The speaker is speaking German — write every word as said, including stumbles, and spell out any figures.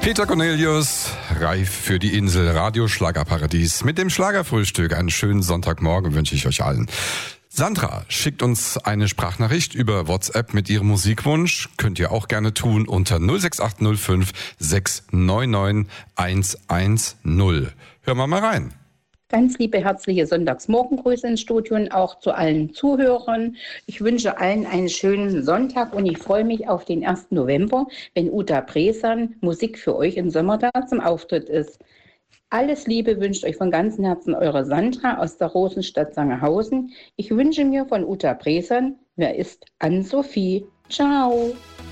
Peter Cornelius, reif für die Insel, Radio Schlagerparadies. Mit dem Schlagerfrühstück einen schönen Sonntagmorgen wünsche ich euch allen. Sandra schickt uns eine Sprachnachricht über WhatsApp mit ihrem Musikwunsch. Könnt ihr auch gerne tun unter null sechs acht null fünf sechs neun neun eins eins null. Hören wir mal rein. Ganz liebe, herzliche Sonntagsmorgengrüße ins Studio und auch zu allen Zuhörern. Ich wünsche allen einen schönen Sonntag und ich freue mich auf den ersten November, wenn Uta Bresan Musik für euch im Sommertag zum Auftritt ist. Alles Liebe wünscht euch von ganzem Herzen eure Sandra aus der Rosenstadt Sangerhausen. Ich wünsche mir von Uta Bresan, wer ist Ann-Sophie? Ciao!